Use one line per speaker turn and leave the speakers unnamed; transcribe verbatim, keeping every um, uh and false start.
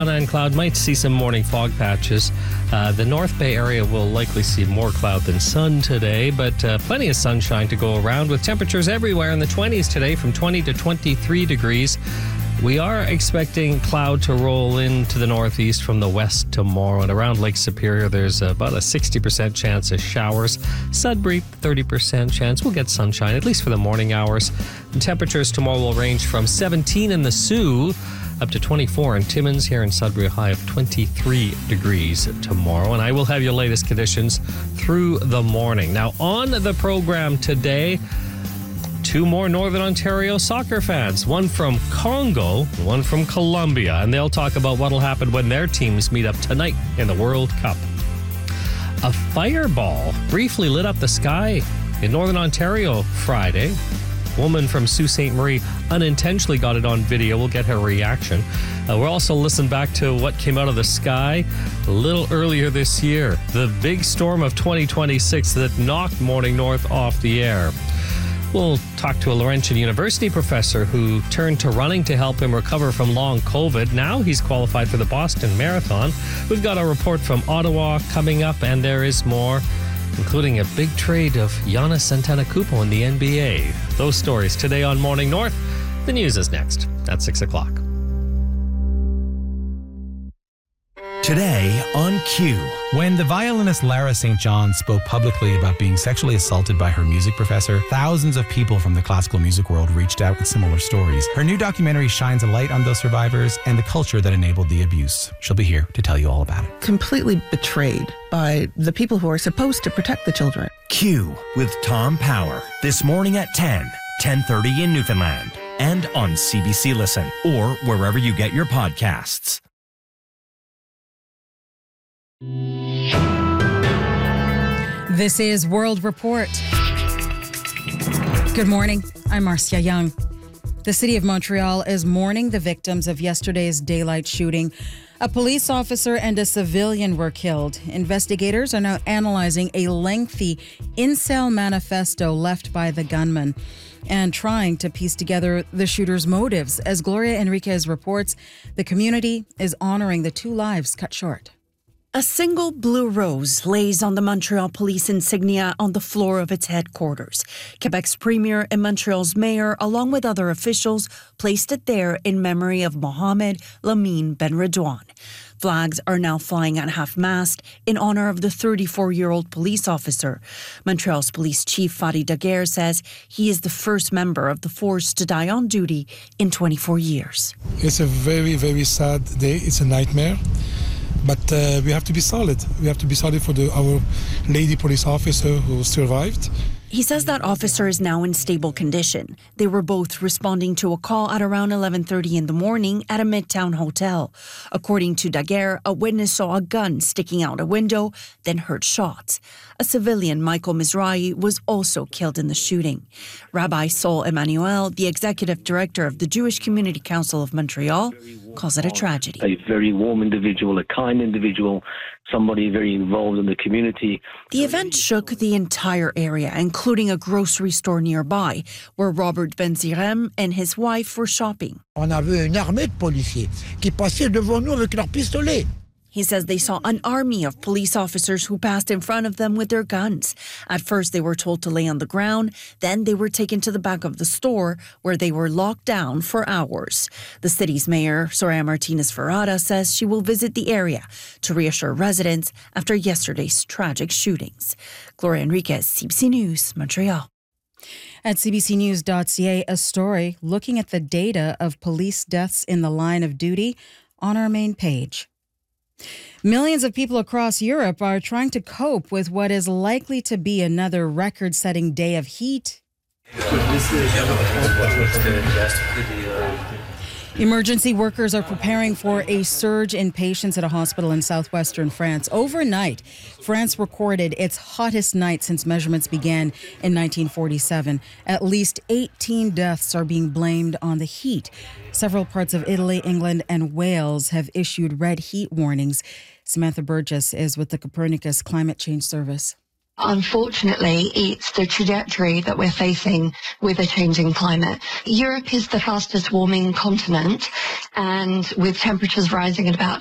And cloud might see some morning fog patches. Uh, the North Bay area will likely see more cloud than sun today, but uh, plenty of sunshine to go around with temperatures everywhere in the twenties today, from twenty to twenty-three degrees. We are expecting cloud to roll into the northeast from the west tomorrow, and around Lake Superior there's about a sixty percent chance of showers. Sudbury, thirty percent chance. We'll get sunshine, at least for the morning hours. The temperatures tomorrow will range from seventeen in the Sioux up to twenty-four in Timmins. Here in Sudbury, a high of twenty-three degrees tomorrow. And I will have your latest conditions through the morning. Now, on the program today, two more Northern Ontario soccer fans, one from Congo, one from Colombia, and they'll talk about what will happen when their teams meet up tonight in the World Cup. A fireball briefly lit up the sky in Northern Ontario Friday. Woman from Sault Ste. Marie unintentionally got it on video. We'll get her reaction. Uh, we'll also listen back to what came out of the sky a little earlier this year. The big storm of twenty twenty-six that knocked Morning North off the air. We'll talk to a Laurentian University professor who turned to running to help him recover from long COVID. Now he's qualified for the Boston Marathon. We've got a report from Ottawa coming up, and there is more, including a big trade of Giannis Antetokounmpo in the N B A. Those stories today on Morning North. The news is next at six o'clock.
Today on Q.
When the violinist Lara Saint John spoke publicly about being sexually assaulted by her music professor, thousands of people from the classical music world reached out with similar stories. Her new documentary shines a light on those survivors and the culture that enabled the abuse. She'll be here to tell you all about it.
Completely betrayed by the people who are supposed to protect the children.
Q with Tom Power. This morning at ten, ten thirty in Newfoundland. And on C B C Listen or wherever you get your podcasts.
This is World Report. Good morning. I'm Marcia Young. The city of Montreal is mourning the victims of yesterday's daylight shooting. A police officer and a civilian were killed. Investigators are now analyzing a lengthy incel manifesto left by the gunman and trying to piece together the shooter's motives. As Gloria Enriquez reports, the community is honoring the two lives cut short.
A single blue rose lays on the Montreal police insignia on the floor of its headquarters. Quebec's premier and Montreal's mayor, along with other officials, placed it there in memory of Mohamed Lamine Benredouane. Flags are now flying at half-mast in honor of the thirty-four-year-old police officer. Montreal's police chief Fadi Daguerre says he is the first member of the force to die on duty in twenty-four years.
It's a very, very sad day. It's a nightmare. But uh, we have to be solid. We have to be solid for the, our lady police officer who survived.
He says that officer is now in stable condition. They were both responding to a call at around eleven thirty in the morning at a Midtown hotel. According to Daguerre, a witness saw a gun sticking out a window, then heard shots. A civilian, Michael Mizrahi, was also killed in the shooting. Rabbi Sol Emmanuel, the executive director of the Jewish Community Council of Montreal, calls it a tragedy.
A very warm individual, a kind individual, somebody very involved in the community.
The event shook the entire area, including a grocery store nearby, where Robert Benzirem and his wife were shopping.
On a vu une armée de policiers qui passaient devant nous avec leurs pistolets.
He says they saw an army of police officers who passed in front of them with their guns. At first, they were told to lay on the ground. Then they were taken to the back of the store, where they were locked down for hours. The city's mayor, Soraya Martinez Ferrada, says she will visit the area to reassure residents after yesterday's tragic shootings. Gloria Enriquez, C B C News, Montreal.
At c b c news dot c a, a story looking at the data of police deaths in the line of duty on our main page. Millions of people across Europe are trying to cope with what is likely to be another record-setting day of heat. Emergency workers are preparing for a surge in patients at a hospital in southwestern France. Overnight, France recorded its hottest night since measurements began in nineteen forty-seven. At least eighteen deaths are being blamed on the heat. Several parts of Italy, England, and Wales have issued red heat warnings. Samantha Burgess is with the Copernicus Climate Change Service.
Unfortunately, it's the trajectory that we're facing with a changing climate. Europe is the fastest warming continent, and with temperatures rising at about